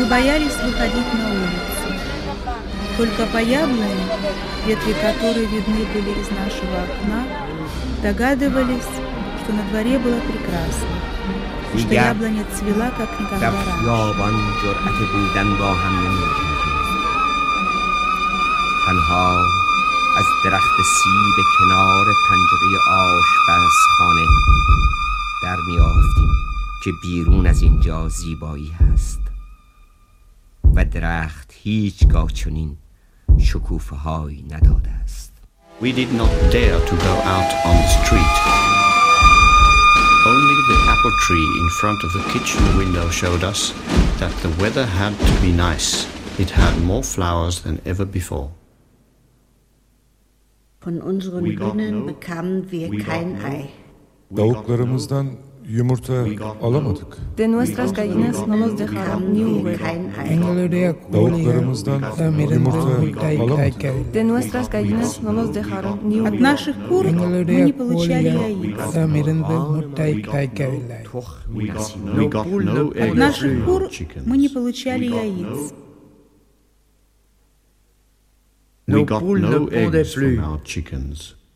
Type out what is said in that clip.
боялись выходить на улицу. Только по яблоне, ветви которой видны были из нашего окна, догадывались, что на дворе было прекрасно, что яблоня цвела, как никогда раньше. تنها از درخت سیب کنار پنجره آشپزخانه در می‌یافتیم که بیرون از اینجا زیبایی هست و درخت هیچگاه چنین شکوفه‌هایی نداده است. We did not dare to go out on the street. Only the apple tree in front of the kitchen window showed us that the weather had to be nice. It had more flowers than ever before. Von unseren Hühnern bekamen wir kein Ei. Tavuklarımızdan yumurta alamadık. De nuestras gallinas no nos dejaron ni un huevo. Tavuklarımızdan yumurta alamadık. De nuestras gallinas no nos dejaron ni un От huevo. наших кур мы не получали яиц. We got no От eggs наших from кур our chickens. мы не получали яиц. We got no eggs from our chickens.